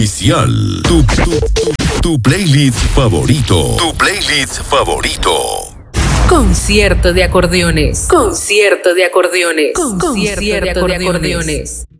Oficial. Tu playlist favorito. Tu playlist favorito. Concierto de acordeones. Concierto de acordeones. Concierto de acordeones.